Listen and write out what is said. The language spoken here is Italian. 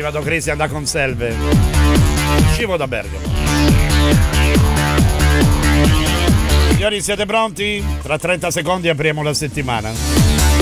arrivato Cristian da Conselve. Uscivo da Bergamo. Signori, siete pronti? Tra 30 secondi apriamo la settimana.